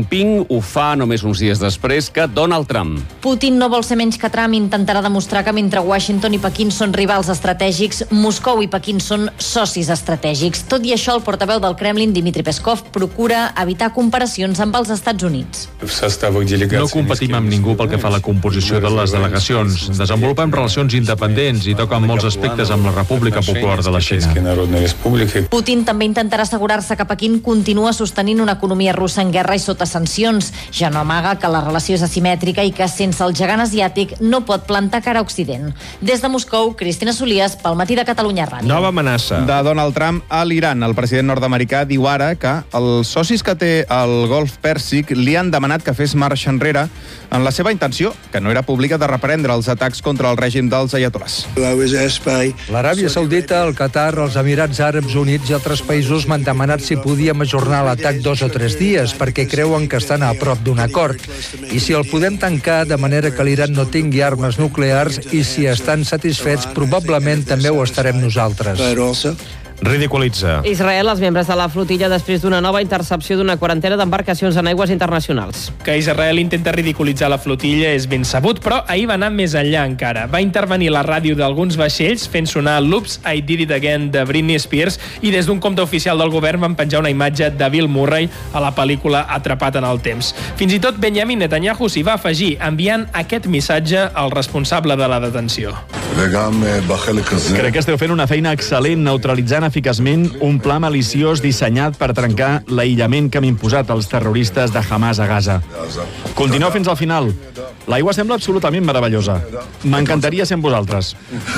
Jinping ho fa només uns dies després que Donald Trump. Putin no vol ser menys que Trump i intentarà demostrar que mentre Washington i Pequín són rivals estratègics, Moscou i Pequín són socis estratègics. Tot i això, el portaveu del Kremlin, Dmitry Peskov, procura evitar comparacions amb els Estats Units. No competim amb ningú pel que fa a la composició de les delegacions. Desenvolupem relacions independents i toquen molts aspectes amb la República Popular de la Xina. Putin també intentarà assegurar-se que Pequín continua sostenint una economia russa en guerra i sota sancions. Ja no amaga que la relació és asimètrica i que sense el gegant asiàtic no pot plantar cara a Occident. Des de Moscou, Cristina Solies, pel Matí de Catalunya Ràdio. Nova amenaça de Donald Trump a l'Iran. El president nord-americà diu ara que els socis que té el Golf Pèrsic li han demanat que fes marxa enrere en la seva intenció, que no era pública, de reprendre els atacs contra el règim dels ayatolás. L'Aràbia Saudita, el Qatar, els Emirats Àrabs Units i altres països m'han demanat si podíem ajornar l'atac 2 o 3 dies perquè creuen que estan a prop d'un acord. I si el podem tancar de manera que l'Iran no tingui armes nuclears i si estan satisfets, probablement també ho estarem nosaltres. ridiculitza. Israel, els membres de la flotilla després d'una nova intercepció d'una quarantena d'embarcacions en aigües internacionals. Que Israel intenta ridiculitzar la flotilla és ben sabut, però ahir va anar més enllà encara. Va intervenir la ràdio d'alguns vaixells fent sonar l'Oops, I Did It Again de Britney Spears i des d'un compte oficial del govern van penjar una imatge de Bill Murray a la pel·lícula Atrapat en el temps. Fins i tot Benjamin Netanyahu s'hi va afegir, enviant aquest missatge al responsable de la detenció. Crec que esteu fent una feina excel·lent neutralitzant eficaçment un pla maliciós dissenyat per trencar l'aïllament que han imposat els terroristes de Hamas a Gaza. Continueu fins al final. L'aigua sembla absolutament meravellosa. M'encantaria ser amb vosaltres.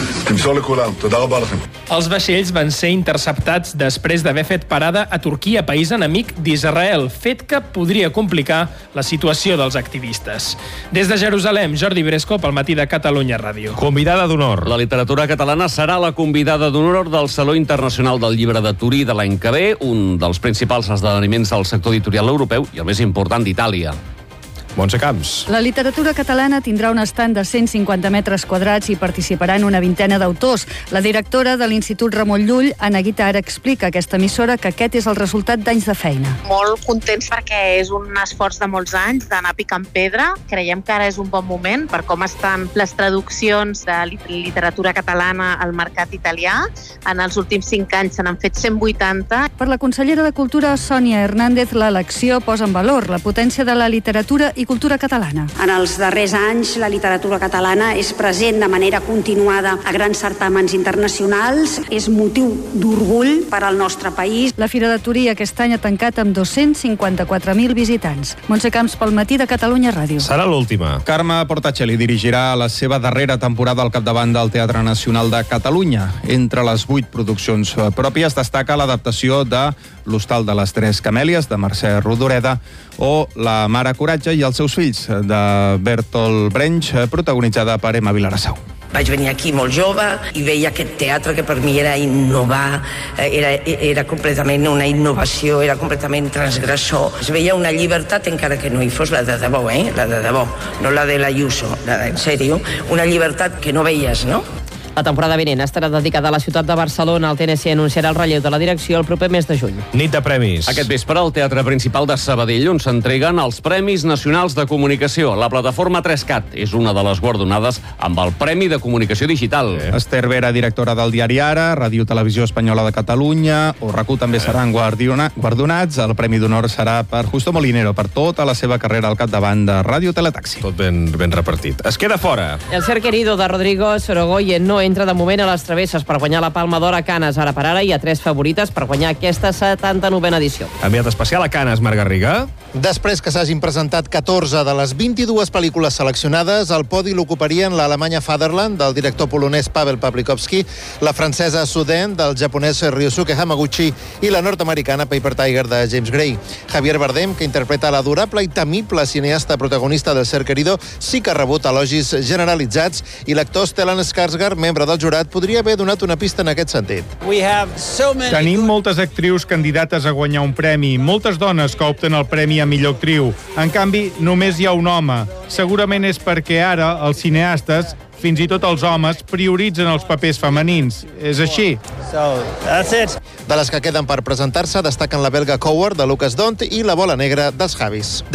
Els vaixells van ser interceptats després d'haver fet parada a Turquia, país enemic d'Israel, fet que podria complicar la situació dels activistes. Des de Jerusalem, Jordi Bresco, pel Matí de Catalunya Ràdio. Convidada d'honor. La literatura catalana serà la convidada d'honor del Saló Internacional del Llibre de Turí de l'any que ve, un dels principals esdeveniments del sector editorial europeu i el més important d'Itàlia. Montse Camps. La literatura catalana tindrà un estand de 150 metres quadrats i participaran una vintena d'autors. La directora de l'Institut Ramon Llull, Anna Guitar, explica a aquesta emissora que aquest és el resultat d'anys de feina. Molt contents perquè és un esforç de molts anys d'anar picant pedra. Creiem que ara és un bon moment per com estan les traduccions de literatura catalana al mercat italià. En els últims 5 anys se n'han fet 180. Per la consellera de Cultura, Sònia Hernández, l'elecció posa en valor la potència de la literatura i cultura catalana. En els darrers anys, la literatura catalana és present de manera continuada a grans certàmens internacionals. És motiu d'orgull per al nostre país. La Fira de Turí aquest any ha tancat amb 254.000 visitants. Montse Camps, pel Matí de Catalunya Ràdio. Serà l'última. Carme Portacelli dirigirà la seva darrera temporada al capdavant del Teatre Nacional de Catalunya. Entre les 8 produccions pròpies destaca l'adaptació de L'Hostal de les Tres Camèlies, de Mercè Rodoreda, o La mare Coratge i els seus fills, de Bertolt Brecht, protagonitzada per Emma Vilarassau. Vaig venir aquí molt jove i veia aquest teatre que per mi era innovar, era completament una innovació, era completament transgressor. Es veia una llibertat, encara que no hi fos la de debò, la de debò, no la de l'Ayuso, en sèrio, una llibertat que no veies, no? La temporada vinent estarà dedicada a la ciutat de Barcelona. El TNC anunciarà el relleu de la direcció el proper mes de juny. Nit de premis. Aquest vespre al Teatre Principal de Sabadell, on s'entreguen els Premis Nacionals de Comunicació. La plataforma 3CAT és una de les guardonades amb el Premi de Comunicació Digital. Esther Vera, directora del diari Ara, Ràdio Televisió Espanyola de Catalunya, o RAC1 també seran guardonats. El Premi d'Honor serà per Justo Molinero, per tota la seva carrera al capdavant de Ràdio Teletaxi. Tot ben repartit. Es queda fora. El ser querido de Rodrigo Sorogoyen no entra de moment a les travesses per guanyar la Palma d'Or a Canes. Ara per ara hi ha 3 favorites per guanyar aquesta 79a edició. Enviat especial a Canes, Marc Garriga. Després que s'hagin presentat 14 de les 22 pel·lícules seleccionades, el podi l'ocuparien l'Alemanya Fatherland, del director polonès Paweł Pawlikowski, la francesa Suden, del japonès Ryosuke Hamaguchi, i la nord-americana Paper Tiger, de James Gray. Javier Bardem, que interpreta l'adorable i temible cineasta protagonista del Ser Querido, sí que ha rebut elogis generalitzats, i l'actor Stellan Skarsgård, membre del jurat, podria haver donat una pista en aquest sentit. Tenim moltes actrius candidates a guanyar un premi, moltes dones que opten el premi a millor actriu. En canvi, només hi ha un home. Segurament és perquè ara els cineastes, fins i tot els homes, prioritzen els papers femenins. És així. De les que queden per presentar-se destaquen la belga Coward, de Lucas Dont, i la Bola Negra, dels Javis.